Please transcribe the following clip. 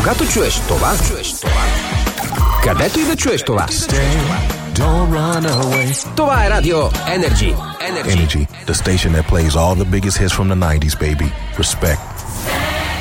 Кога то чуеш това? Където и да чуеш това? Don't run away. Това е Радио Energy. Energy, the station that plays all the biggest hits from the 90s, baby. Respect.